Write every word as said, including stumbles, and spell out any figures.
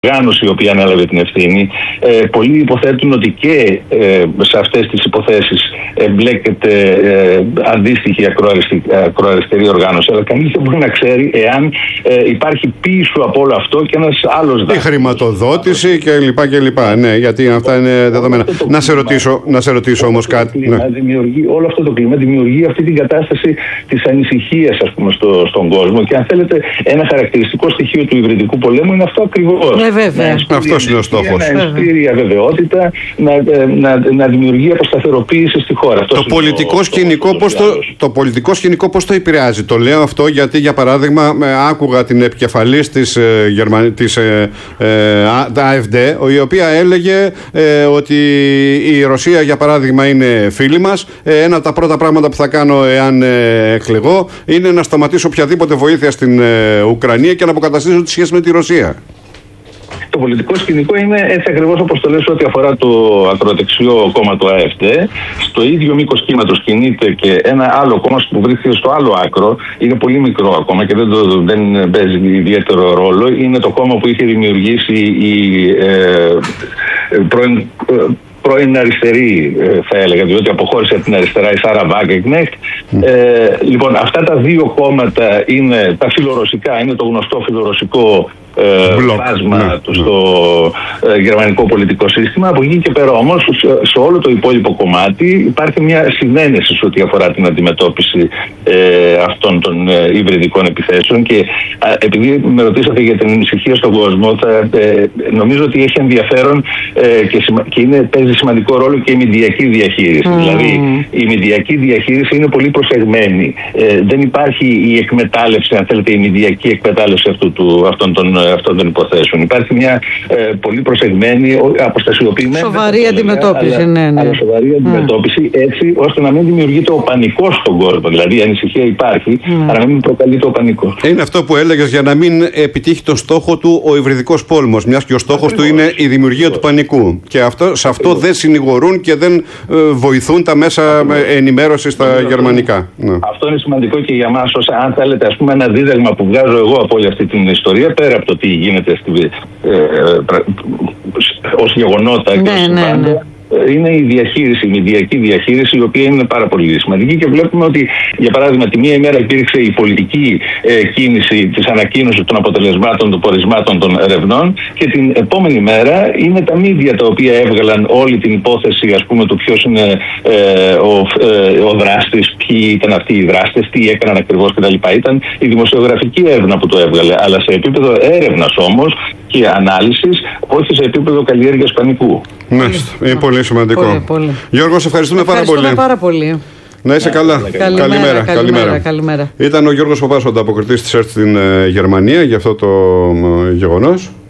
οργάνωση η οποία ανέλαβε την ευθύνη. Ε, πολλοί υποθέτουν ότι και ε, σε αυτές τις υποθέσεις εμπλέκεται ε, αντίστοιχη ακροαριστερή οργάνωση. Αλλά κανείς δεν μπορεί να ξέρει εάν ε, υπάρχει πίσω από όλο αυτό και ένας άλλος δάσκαλος. Η χρηματοδότηση κλπ. κλπ. Ναι, γιατί αυτά είναι δεδομένα. Να σε ρωτήσω, να σε ρωτήσω όμως κάτι. Ναι. Δημιουργεί, όλο αυτό το κλίμα δημιουργεί αυτή την κατάσταση της ανησυχίας, ας πούμε, στο, στον κόσμο. Και αν θέλετε, ένα χαρακτηριστικό στοιχείο του υβριδικού πολέμου είναι αυτό ακριβώς. Ναι, βέβαια. Αυτός είναι ο στόχος. Να ενστήρει αβεβαιότητα, να, να, να δημιουργεί αποσταθεροποίηση στη χώρα. Το πολιτικό, το, σκηνικό, πώς το, το πολιτικό σκηνικό πώς το επηρεάζει? Το λέω αυτό γιατί, για παράδειγμα, άκουγα την επικεφαλής της, ε, Γερμανι... της ε, ε, AfD, η οποία έλεγε ε, ότι η Ρωσία, για παράδειγμα, είναι φίλη μας. Ε, ένα από τα πρώτα πράγματα που θα κάνω εάν ε, εκλεγώ είναι να σταματήσω οποιαδήποτε βοήθεια στην ε, Ουκρανία και να αποκαταστήσω τη σχέση με τη Ρωσία. Το πολιτικό σκηνικό είναι έτσι ακριβώς όπως το λες ό,τι αφορά το ακροδεξιό κόμμα του AfD. Στο ίδιο μήκος κύματος κινείται και ένα άλλο κόμμα που βρίσκεται στο άλλο άκρο. Είναι πολύ μικρό ακόμα και δεν, το, δεν παίζει ιδιαίτερο ρόλο. Είναι το κόμμα που είχε δημιουργήσει η ε, πρώην, ε, πρώην αριστερή, θα έλεγα, διότι αποχώρησε από την αριστερά η Σάρα Βάγκεκνεχτ. Mm. Ε, λοιπόν, αυτά τα δύο κόμματα είναι τα φιλορωσικά, είναι το γνωστό φιλορωσικό Ε, φάσμα του στο ε, γερμανικό πολιτικό σύστημα. Από εκεί και πέρα όμως σε, σε όλο το υπόλοιπο κομμάτι υπάρχει μια συνένεση σε ό,τι αφορά την αντιμετώπιση ε, αυτών των ε, υβριδικών επιθέσεων και α, επειδή με ρωτήσατε για την ανησυχία στον κόσμο, θα, ε, νομίζω ότι έχει ενδιαφέρον ε, και, σημα, και είναι, παίζει σημαντικό ρόλο και η μηντιακή διαχείριση. Mm. Δηλαδή η μηντιακή διαχείριση είναι πολύ προσεγμένη. Ε, δεν υπάρχει η εκμετάλλευση, αν θέλετε, η μηντιακή εκμετάλλευση αυτού του, αυτών των αυτών των υποθέσεων. Υπάρχει μια ε, πολύ προσεγμένη, αποστασιοποιημένη. Σοβαρή αντιμετώπιση, αλλά, ναι, ναι. Αλλά σοβαρή αντιμετώπιση, mm. έτσι ώστε να μην δημιουργείται ο πανικός στον κόσμο. Δηλαδή η ανησυχία υπάρχει, mm. αλλά να μην προκαλείται ο πανικός. Είναι αυτό που έλεγες, για να μην επιτύχει τον στόχο του ο υβριδικός πόλεμος. Μιας και ο στόχος του είναι η δημιουργία Ακριβώς. του πανικού. Και αυτό, σε αυτό Ακριβώς. δεν συνηγορούν και δεν ε, βοηθούν τα μέσα ενημέρωσης στα Ακριβώς. γερμανικά. Ναι. Αυτό είναι σημαντικό και για μας, ως, αν θέλετε, ας πούμε, ένα δίδαγμα που βγάζω εγώ από όλη αυτή την ιστορία, πέρα από το τι γίνεται στη, ε, ε, ως γεγονότα και ναι, ως ναι, ναι. είναι η διαχείριση, η μηντιακή διαχείριση, η οποία είναι πάρα πολύ σημαντική και βλέπουμε ότι, για παράδειγμα, τη μία ημέρα υπήρξε η πολιτική ε, κίνηση της ανακοίνωσης των αποτελεσμάτων, των πορισμάτων των ερευνών και την επόμενη μέρα είναι τα μίντια τα οποία έβγαλαν όλη την υπόθεση, ας πούμε, του ποιος είναι ε, ο, ε, ο δράστης, ποιοι ήταν αυτοί οι δράστες, τι έκαναν ακριβώς κτλ. Ήταν η δημοσιογραφική έρευνα που το έβγαλε, αλλά σε επίπεδο έρευνας όμως και ανάλυσης, όχι σε επίπεδο καλλιέργειας πανικού. Μάλιστα. Είναι πολύ σημαντικό. Πολύ, πολύ. Γιώργο, σε ευχαριστούμε, ευχαριστούμε πάρα πολύ. πάρα πολύ. Να είσαι καλά. Καλημέρα. Καλημέρα. Καλημέρα. Καλημέρα. Καλημέρα. Ήταν ο Γιώργος Παπάς, ο ανταποκριτής της ΕΡΤ στην ε, Γερμανία για αυτό το ε, γεγονός.